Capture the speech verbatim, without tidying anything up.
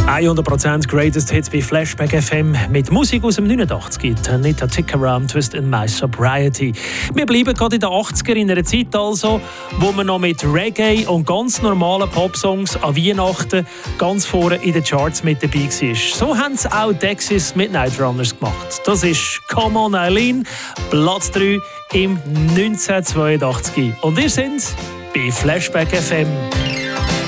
hundert Prozent Greatest Hits bei Flashback F M mit Musik aus dem neunundachtzig. Anita Tikaram, Twist in My Sobriety. Wir bleiben gerade in den achtziger, in einer Zeit also, wo man noch mit Reggae und ganz normalen Popsongs an Weihnachten ganz vorne in den Charts mit dabei war. So haben es auch Dexys mit Night Runners gemacht. Das ist Come On Eileen, Platz drei im neunzehnhundertzweiundachtzig. Und ihr seid bei Flashback F M.